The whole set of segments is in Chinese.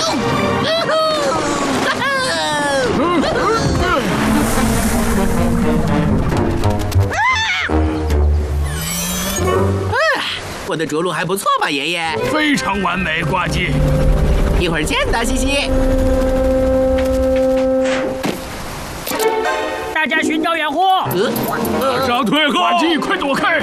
我的着陆还不错吧，爷爷？ 非常完美，呱唧。 一会儿见，大西西。 大家寻找掩护！ 马上退后！呱唧，快躲开！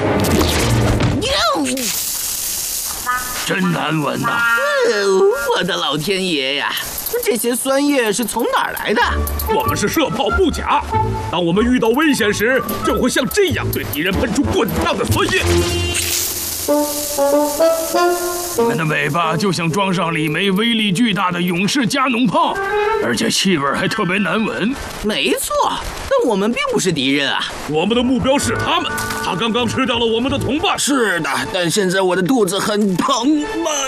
真难闻呐！ 我的老天爷呀！这些酸液是从哪儿来的？ 我们是射炮布甲，当我们遇到危险时，就会像这样对敌人喷出滚烫的酸液。你们的尾巴就像装上了一枚威力巨大的勇士加农炮，而且气味还特别难闻。 没错，但我们并不是敌人啊！ 我们的目标是他们，他刚刚吃掉了我们的同伴。 是的，但现在我的肚子很疼。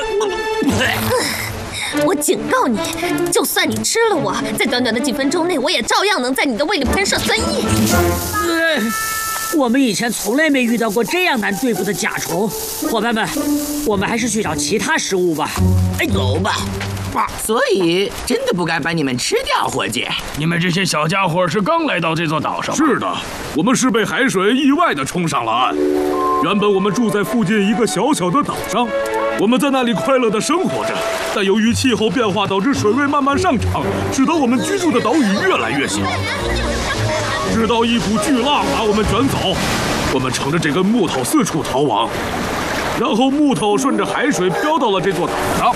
我警告你，就算你吃了我，在短短的几分钟内，我也照样能在你的胃里喷射酸液。 我们以前从来没遇到过这样难对付的甲虫，伙伴们，我们还是去找其他食物吧。 走吧。所以真的不该把你们吃掉，伙计。 你们这些小家伙是刚来到这座岛上吗？是的，我们是被海水意外地冲上了岸。原本我们住在附近一个小小的岛上，我们在那里快乐地生活着。但由于气候变化导致水位慢慢上涨，使得我们居住的岛屿越来越小。直到一股巨浪把我们卷走，我们乘着这根木头四处逃亡，然后木头顺着海水飘到了这座岛上。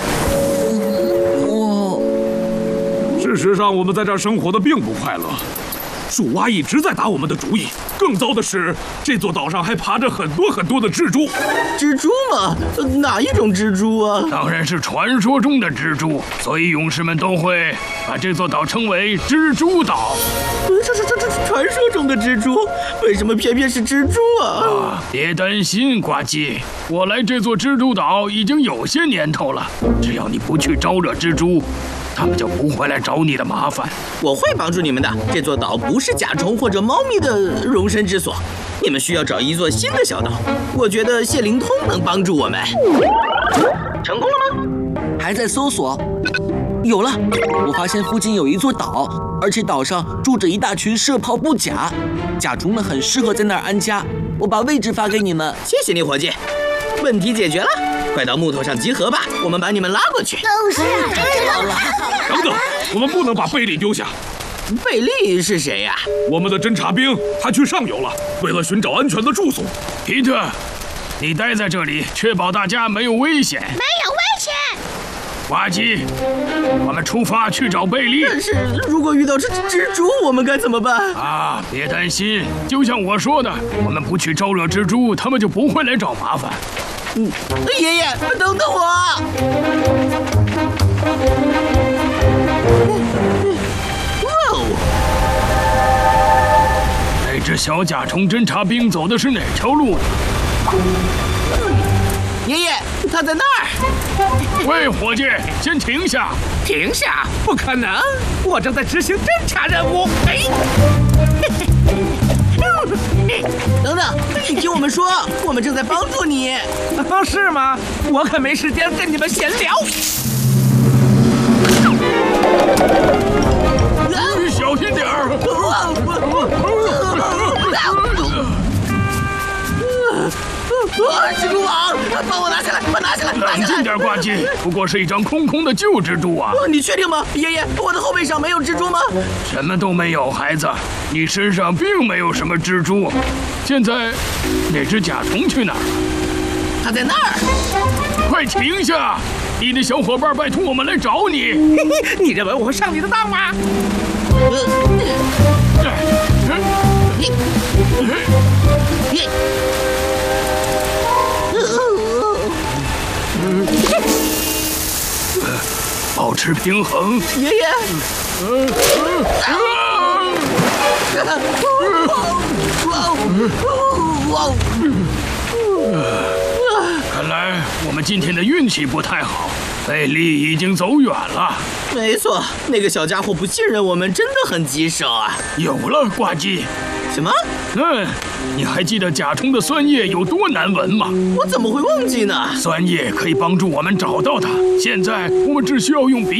事实上，我们在这儿生活的并不快乐。树蛙一直在打我们的主意。更糟的是，这座岛上还爬着很多很多的蜘蛛。 蜘蛛吗？哪一种蜘蛛啊？ 当然是传说中的蜘蛛，所以勇士们都会把这座岛称为蜘蛛岛。 传说中的蜘蛛，为什么偏偏是蜘蛛啊？ 别担心，呱唧，我来这座蜘蛛岛已经有些年头了。只要你不去招惹蜘蛛，他们就不会来找你的麻烦。 我会帮助你们的。这座岛不是甲虫或者猫咪的容身之所，你们需要找一座新的小岛。我觉得谢灵通能帮助我们。成功了吗？ 还在搜索。有了，我发现附近有一座岛，而且岛上住着一大群射炮布甲，甲虫们很适合在那儿安家。我把位置发给你们。 谢谢你，伙计。问题解决了，快到木头上集合吧，我们把你们拉过去。 是啊，知道了。 等等，我们不能把贝利丢下。 贝利是谁呀？ 我们的侦察兵，他去上游了，为了寻找安全的住所。皮特，你待在这里，确保大家没有危险。 没有危险。 呱唧，我们出发去找贝利。 但是如果遇到蜘蛛，我们该怎么办？ 别担心，就像我说的，我们不去招惹蜘蛛，他们就不会来找麻烦。 爷爷，等等我！ 那只小甲虫侦察兵走的是哪条路呢？ 爷爷，他在那儿。 喂，伙计，先停下！ 停下！不可能，我正在执行侦察任务。等等，你听我们说，我们正在帮助你。是吗？我可没时间跟你们闲聊。 小心点儿！ 蜘蛛网，帮我拿下来，拿下来！ 冷静点，呱唧，不过是一张空空的旧蜘蛛啊！ 你确定吗，爷爷？我的后背上没有蜘蛛吗？ 什么都没有，孩子，你身上并没有什么蜘蛛。现在，那只甲虫去哪儿了？ 它在那儿！ 快停下！你的小伙伴拜托我们来找你。 你认为我会上你的当吗？ 保持平衡， 爷爷。 看来我们今天的运气不太好，贝利已经走远了。 没错，那个小家伙不信任我们，真的很棘手啊。 有了，呱唧。 什么？ 你还记得甲虫的酸液有多难闻吗？ 我怎么会忘记呢？ 酸液可以帮助我们找到它。现在我们只需要用鼻